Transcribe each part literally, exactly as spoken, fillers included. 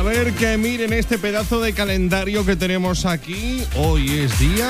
A ver que miren este pedazo de calendario que tenemos aquí. Hoy es día...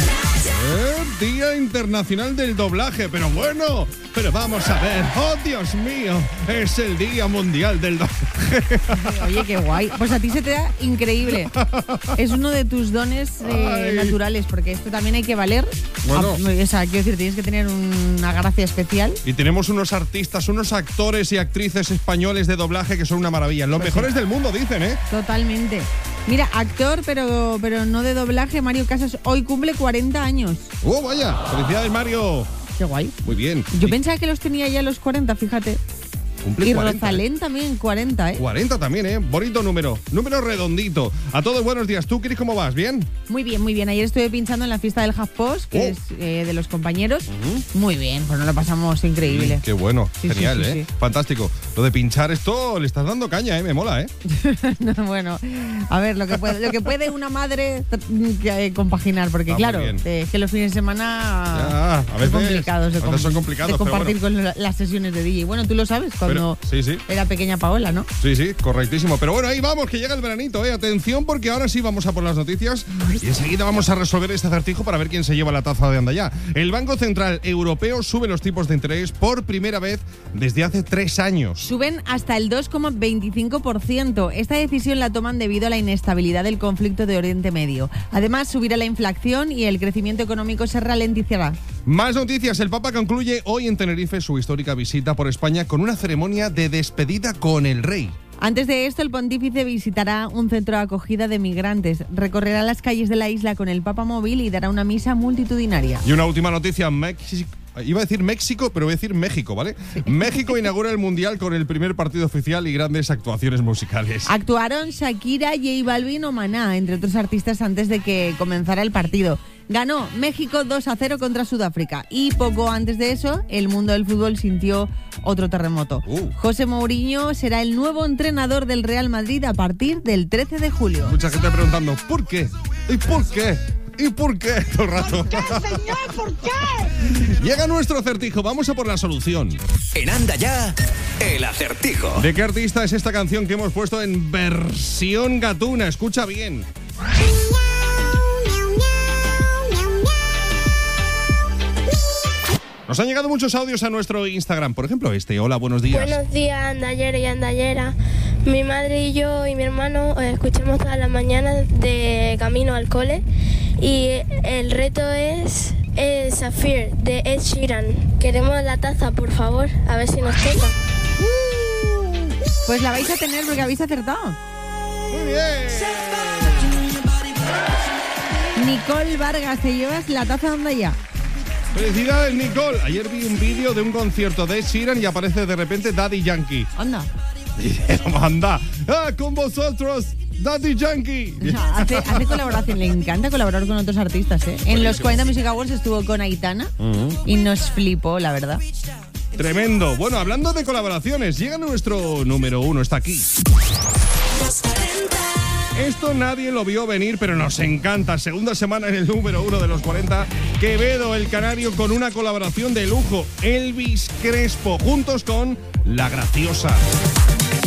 ¿eh? Día Internacional del Doblaje. Pero bueno, pero vamos a ver. ¡Oh, Dios mío! Es el Día Mundial del Doblaje. Oye, qué guay. Pues a ti se te da increíble. Es uno de tus dones eh, naturales, porque esto también hay que valer. Bueno. A, o sea, quiero decir, tienes que tener una gracia especial. Y tenemos unos artistas, unos actores y actrices españoles de doblaje que son una maravilla. Los pues mejores sí. del mundo, dicen, ¿eh? Totalmente. Mira, actor, pero, pero no de doblaje, Mario Casas, hoy cumple cuarenta años. ¡Oh, vaya! ¡Felicidades, Mario! Qué guay. Muy bien. Yo y... pensaba que los tenía ya a los cuarenta, fíjate. Cumple y cuarenta, Rosalén ¿eh? también, cuarenta, ¿eh? cuarenta también, ¿eh? Bonito número. Número redondito. A todos buenos días. ¿Tú, Cris, cómo vas? ¿Bien? Muy bien, muy bien. Ayer estuve pinchando en la fiesta del HuffPost, que oh. es eh, de los compañeros. Uh-huh. Muy bien, pues nos lo pasamos increíble. Sí, qué bueno. Sí, genial, sí, sí, ¿eh? sí. Fantástico. Lo de pinchar esto le estás dando caña, ¿eh? Me mola, ¿eh? No, bueno, a ver, lo que puede, lo que puede una madre eh, compaginar, porque ah, claro, eh, que los fines de semana ya, a veces, son complicados de, a veces son complicados, de compartir bueno. con la, las sesiones de D J. Bueno, tú lo sabes, cuando pero, sí, sí. era pequeña Paola, ¿no? Sí, sí, correctísimo. Pero bueno, ahí vamos, que llega el veranito, ¿eh? Atención, porque ahora sí vamos a por las noticias y enseguida vamos a resolver este acertijo para ver quién se lleva la taza de Andaya. El Banco Central Europeo sube los tipos de interés por primera vez desde hace tres años. Suben hasta el dos coma veinticinco por ciento. Esta decisión la toman debido a la inestabilidad del conflicto de Oriente Medio. Además, subirá la inflación y el crecimiento económico se ralentizará. Más noticias. El Papa concluye hoy en Tenerife su histórica visita por España con una ceremonia de despedida con el rey. Antes de esto, el pontífice visitará un centro de acogida de migrantes, recorrerá las calles de la isla con el Papa móvil y dará una misa multitudinaria. Y una última noticia, México. Iba a decir México, pero voy a decir México, ¿vale? Sí. México inaugura el Mundial con el primer partido oficial y grandes actuaciones musicales. Actuaron Shakira, J Balvin o Maná, entre otros artistas, antes de que comenzara el partido. Ganó México dos a cero contra Sudáfrica y poco antes de eso el mundo del fútbol sintió otro terremoto. Uh. José Mourinho será el nuevo entrenador del Real Madrid a partir del trece de julio. Mucha gente preguntando, ¿por qué? ¿Y por qué? ¿Y por qué? Todo el rato. ¿Por qué, señor? ¿Por qué? Llega nuestro acertijo, vamos a por la solución. En Anda Ya, el acertijo. ¿De qué artista es esta canción que hemos puesto en versión gatuna? Escucha bien. Nos han llegado muchos audios a nuestro Instagram. Por ejemplo, este. Hola, buenos días. Buenos días, andallera y andallera. Mi madre y yo y mi hermano eh, escuchamos todas las mañanas de camino al cole. Y el reto es eh, Sapphire de Ed Sheeran. Queremos la taza, por favor, a ver si nos toca. Pues la vais a tener porque habéis acertado. Muy bien. Nicole Vargas, te llevas la taza de Andaya. Felicidades, Nicole. Ayer vi un vídeo de un concierto de Ed Sheeran y aparece de repente Daddy Yankee. Anda. Anda. Ah, con vosotros, Daddy Yankee. O sea, hace, hace colaboración, le encanta colaborar con otros artistas, ¿eh? En los cuarenta Music Awards estuvo con Aitana uh-huh. y nos flipó, la verdad. Tremendo. Bueno, hablando de colaboraciones, llega nuestro número uno, está aquí. Esto nadie lo vio venir, pero nos encanta. Segunda semana en el número uno de los cuarenta. Quevedo, el canario, con una colaboración de lujo. Elvis Crespo, juntos con La Graciosa.